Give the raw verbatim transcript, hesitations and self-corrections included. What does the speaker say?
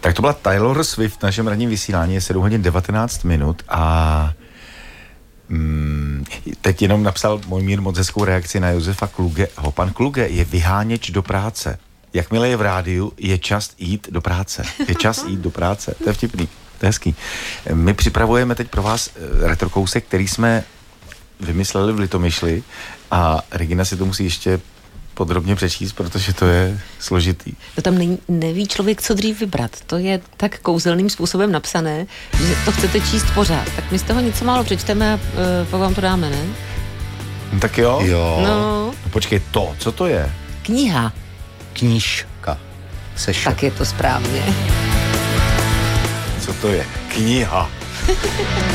Tak to byla Taylor Swift v našem ranním vysílání, je sedm hodin devatenáct minut a mm, teď jenom napsal Mojmír moc hezkou reakci na Josefa Klugeho. Pan Kluge je vyháněč do práce. Jakmile je v rádiu, je čas jít do práce. Je čas jít do práce. To je vtipný, to je hezký. My připravujeme teď pro vás retrokousek, který jsme vymysleli v Litomyšli a Regina si to musí ještě podrobně přečíst, protože to je složitý. To tam není, neví člověk, co dřív vybrat. To je tak kouzelným způsobem napsané, že to chcete číst pořád. Tak my z toho něco málo přečteme a uh, pak vám to dáme, ne? No, tak jo? Jo. No. No počkej, to, co to je? Kniha. Knížka. Seš. Tak je to správně. Co to je? Kniha.